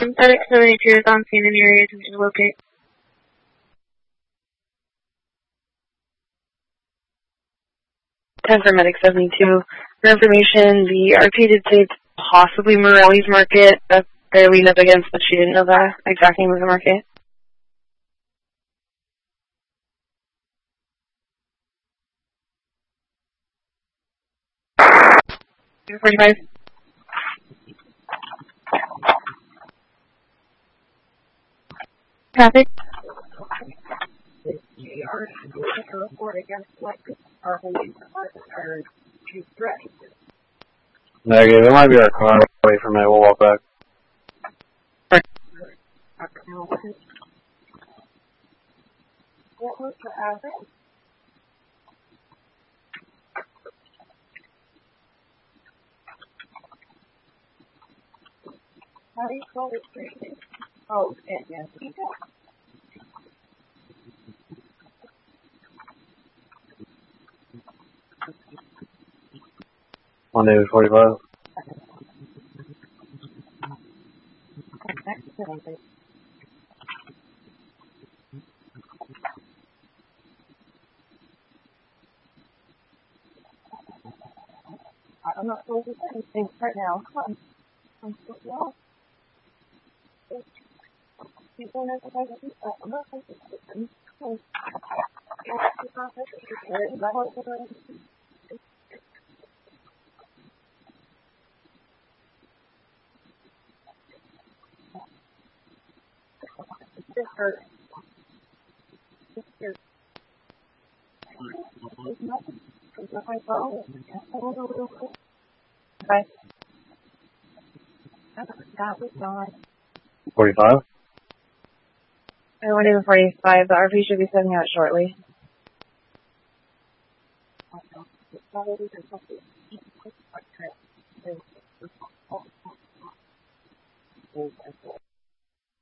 FedEx 72 is on scene in the area to locate. 10 for Medic 72. For information, the RP did say it's possibly Morelli's Market. That they're leaned up against, but she didn't know the exact name of the market. 45. Traffic. Negative. It might be our car. Wait for me. We'll walk back. What was the average? How do you call it? Oh, yes. Monday was 45. I'm not supposed to say anything right now. I'm so lost. People never like to do that. I'm not supposed to say anything. This hurt. This hurt. It's nothing. It's not my fault. Bye. That was gone. 45? I went in 45. The RP should be sending out shortly.